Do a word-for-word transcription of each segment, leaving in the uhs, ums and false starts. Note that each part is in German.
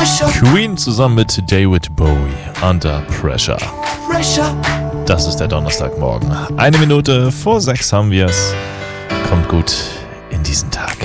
Queen zusammen mit David Bowie, Under Pressure. Das ist der Donnerstagmorgen. Eine Minute vor sechs haben wir es. Kommt gut in diesen Tag.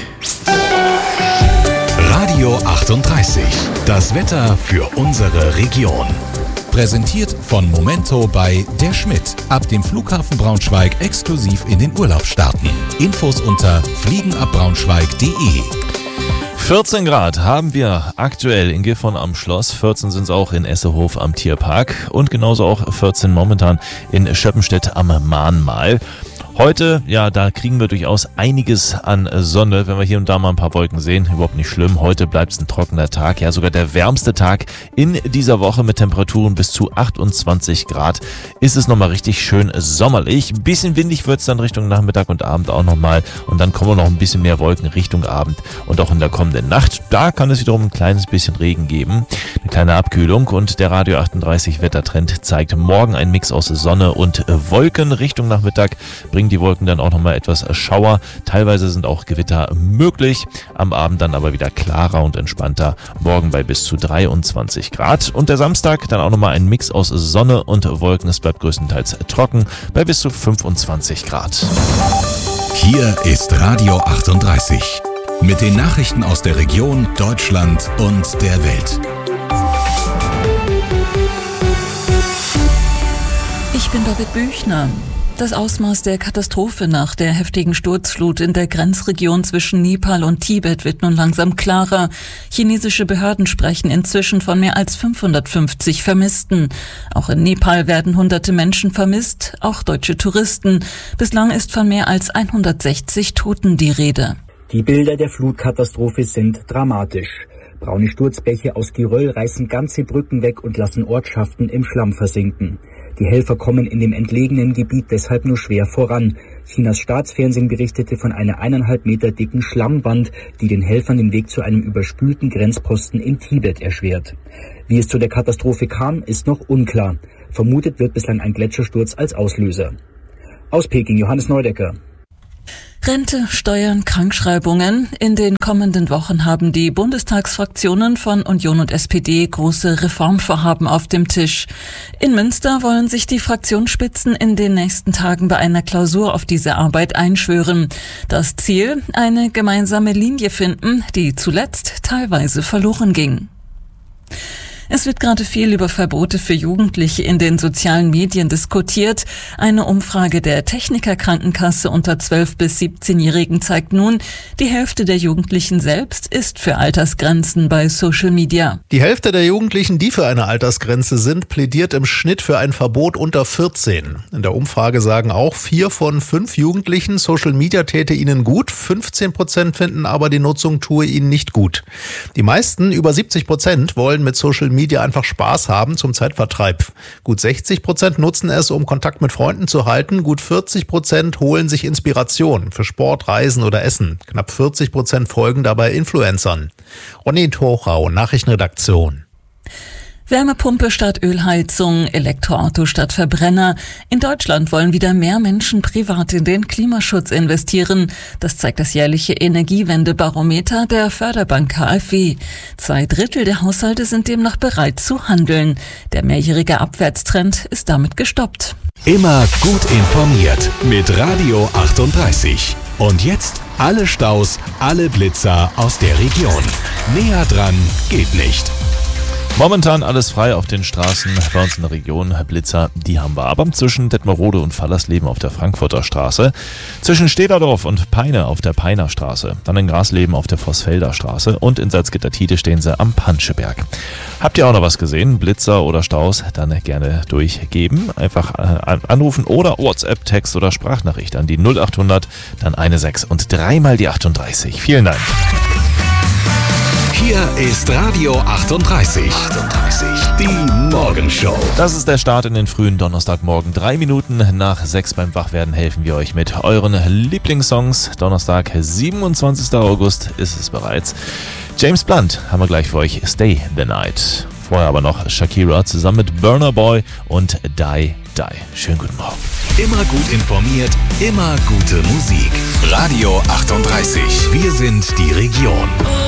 Radio achtunddreißig. Das Wetter für unsere Region. Präsentiert von Momento bei Der Schmidt. Ab dem Flughafen Braunschweig exklusiv in den Urlaub starten. Infos unter fliegenabbraunschweig punkt de. vierzehn Grad haben wir aktuell in Gifhorn am Schloss. vierzehn sind es auch in Essehof am Tierpark. Und genauso auch vierzehn momentan in Schöppenstedt am Mahnmal. Heute, ja, da kriegen wir durchaus einiges an Sonne, wenn wir hier und da mal ein paar Wolken sehen. Überhaupt nicht schlimm. Heute bleibt es ein trockener Tag. Ja, sogar der wärmste Tag in dieser Woche mit Temperaturen bis zu achtundzwanzig Grad. Ist es nochmal richtig schön sommerlich. Ein bisschen windig wird es dann Richtung Nachmittag und Abend auch nochmal. Und dann kommen noch ein bisschen mehr Wolken Richtung Abend und auch in der kommenden Nacht. Da kann es wiederum ein kleines bisschen Regen geben. Eine kleine Abkühlung. Und der Radio achtunddreißig Wettertrend zeigt morgen einen Mix aus Sonne und Wolken. Richtung Nachmittag bringen die Wolken dann auch nochmal etwas Schauer. Teilweise sind auch Gewitter möglich. Am Abend dann aber wieder klarer und entspannter. Morgen bei bis zu dreiundzwanzig Grad. Und der Samstag dann auch nochmal ein Mix aus Sonne und Wolken. Es bleibt größtenteils trocken bei bis zu fünfundzwanzig Grad. Hier ist Radio achtunddreißig. Mit den Nachrichten aus der Region, Deutschland und der Welt. Ich bin David Büchner. Das Ausmaß der Katastrophe nach der heftigen Sturzflut in der Grenzregion zwischen Nepal und Tibet wird nun langsam klarer. Chinesische Behörden sprechen inzwischen von mehr als fünfhundertfünfzig Vermissten. Auch in Nepal werden hunderte Menschen vermisst, auch deutsche Touristen. Bislang ist von mehr als hundertsechzig Toten die Rede. Die Bilder der Flutkatastrophe sind dramatisch. Braune Sturzbäche aus Geröll reißen ganze Brücken weg und lassen Ortschaften im Schlamm versinken. Die Helfer kommen in dem entlegenen Gebiet deshalb nur schwer voran. Chinas Staatsfernsehen berichtete von einer eineinhalb Meter dicken Schlammwand, die den Helfern den Weg zu einem überspülten Grenzposten in Tibet erschwert. Wie es zu der Katastrophe kam, ist noch unklar. Vermutet wird bislang ein Gletschersturz als Auslöser. Aus Peking, Johannes Neudecker. Rente, Steuern, Krankschreibungen. In den kommenden Wochen haben die Bundestagsfraktionen von Union und S P D große Reformvorhaben auf dem Tisch. In Münster wollen sich die Fraktionsspitzen in den nächsten Tagen bei einer Klausur auf diese Arbeit einschwören. Das Ziel, eine gemeinsame Linie finden, die zuletzt teilweise verloren ging. Es wird gerade viel über Verbote für Jugendliche in den sozialen Medien diskutiert. Eine Umfrage der Techniker Krankenkasse unter zwölf- bis siebzehnjährigen zeigt nun, die Hälfte der Jugendlichen selbst ist für Altersgrenzen bei Social Media. Die Hälfte der Jugendlichen, die für eine Altersgrenze sind, plädiert im Schnitt für ein Verbot unter vierzehn. In der Umfrage sagen auch vier von fünf Jugendlichen, Social Media täte ihnen gut. fünfzehn Prozent finden aber, die Nutzung tue ihnen nicht gut. Die meisten, über siebzig Prozent, wollen mit Social Media Media einfach Spaß haben zum Zeitvertreib. Gut sechzig Prozent nutzen es, um Kontakt mit Freunden zu halten. Gut vierzig Prozent holen sich Inspiration für Sport, Reisen oder Essen. Knapp vierzig Prozent folgen dabei Influencern. Ronny Tochau, Nachrichtenredaktion. Wärmepumpe statt Ölheizung, Elektroauto statt Verbrenner. In Deutschland wollen wieder mehr Menschen privat in den Klimaschutz investieren. Das zeigt das jährliche Energiewendebarometer der Förderbank K f W. Zwei Drittel der Haushalte sind demnach bereit zu handeln. Der mehrjährige Abwärtstrend ist damit gestoppt. Immer gut informiert mit Radio achtunddreißig. Und jetzt alle Staus, alle Blitzer aus der Region. Näher dran geht nicht. Momentan alles frei auf den Straßen bei uns in der Region. Blitzer, die haben wir aber zwischen Detmerode und Fallersleben auf der Frankfurter Straße, zwischen Stederdorf und Peine auf der Peiner Straße, dann in Grasleben auf der Vossfelder Straße und in Salzgitter-Tiede stehen sie am Panscheberg. Habt ihr auch noch was gesehen? Blitzer oder Staus? Dann gerne durchgeben. Einfach äh, anrufen oder WhatsApp, Text oder Sprachnachricht an die null achthundert, dann eine sechs und dreimal die achtunddreißig. Vielen Dank. Hier ist Radio achtunddreißig. achtunddreißig. Die Morgenshow. Das ist der Start in den frühen Donnerstagmorgen. Drei Minuten nach sechs beim Wachwerden helfen wir euch mit euren Lieblingssongs. Donnerstag, siebenundzwanzigster August ist es bereits. James Blunt haben wir gleich für euch. Stay the Night. Vorher aber noch Shakira zusammen mit Burna Boy und Die Die. Schönen guten Morgen. Immer gut informiert, immer gute Musik. Radio achtunddreißig. Wir sind die Region.